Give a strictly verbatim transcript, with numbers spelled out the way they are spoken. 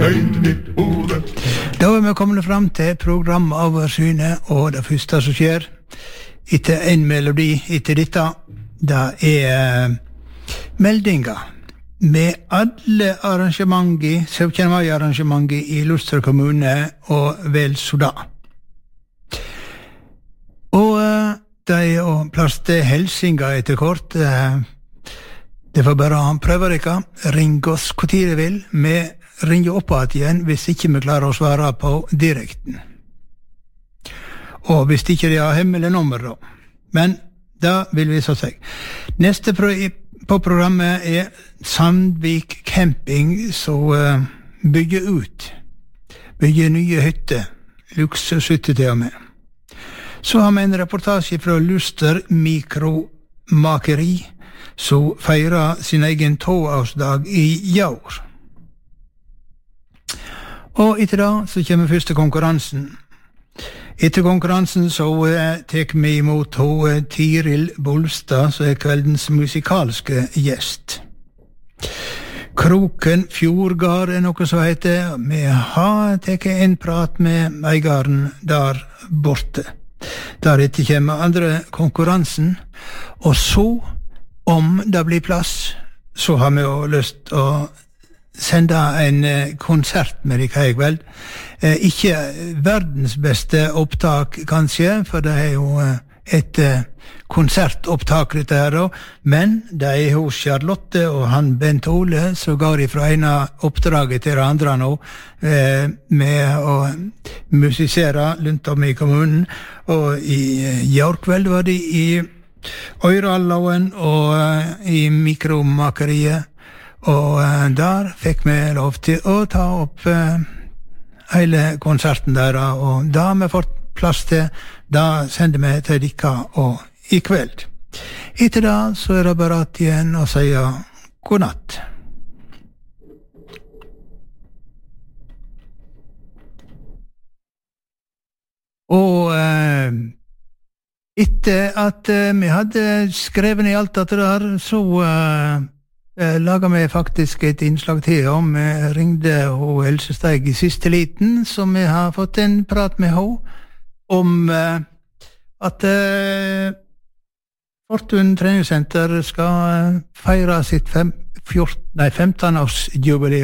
Da er vi kommet frem til programoversynet, og det første som skjer etter en melodi etter dette, det er meldinger med alle arrangementer, syttende mai-arrangementer i Luster kommune og vel så da. Og det er jo plass til helsinger etter kort. Det var bare han prøver ikke. Ring oss hvor tid de vil. Vi ringer opp igjen hvis ikke vi klarer å svare på direkten. Og hvis ikke de har hemmelig nummer da. Men da vil vi så si. Neste pro på programmet er Sandvik Camping, som uh, bygger ut. Bygger nye hytter. Luksushytter til og med. Så har vi en reportasje fra Luster Mikromakeri, som feirer sin egen toårsdag i år. Og etter da så kommer første konkurransen. Etter konkurransen så uh, tek vi imot uh, Tiril Bolstad, som er kveldens musikalske gjest. Kroken Fjordgard er noe som heter. Vi har teket en prat med eigaren der borte. Deretter kommer andre konkurransen, og så, om det blir plass, så har vi jo lyst å sende en konsert med deg i kveld. Eh, ikke verdens beste opptak, kanskje, for det er jo et eh, konsertopptak dette her, men det er hos Charlotte og han Bent Ole, som går ifra ene oppdraget til det andre nå, eh, med å musisere rundt om i kommunen, og i år kveld var de i Øyralloen og uh, i Mikromakeriet, og uh, der fikk vi lov til å ta opp uh, hele konserten der, og da har vi fått plass til, da sender vi til dere og i kveld. Etter da så er det bare at igjen å si god natt. Og uh, etter at uh, vi hadde skrevet i alt dette der, så uh, uh, laget vi faktisk et innslag til om. Vi ringde ho Else Steig i siste liten, så vi har fått en prat med ho om uh, at uh, Fortun treningssenter skal uh, feire sitt fem, fjorten, nei, femten års jubileum.